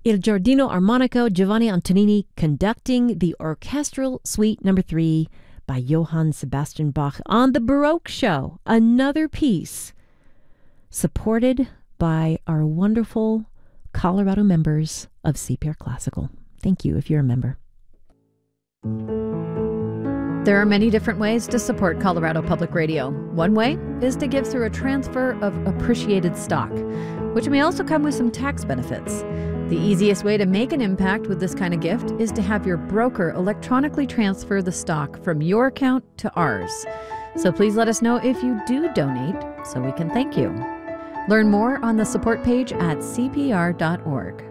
Il Giardino Armonico, Giovanni Antonini conducting the Orchestral Suite No. 3 by Johann Sebastian Bach on the Baroque Show. Another piece supported by our wonderful Colorado members of CPR Classical. Thank you if you're a member. There are many different ways to support Colorado Public Radio. One way is to give through a transfer of appreciated stock, which may also come with some tax benefits. The easiest way to make an impact with this kind of gift is to have your broker electronically transfer the stock from your account to ours. So please let us know if you do donate so we can thank you. Learn more on the support page at cpr.org.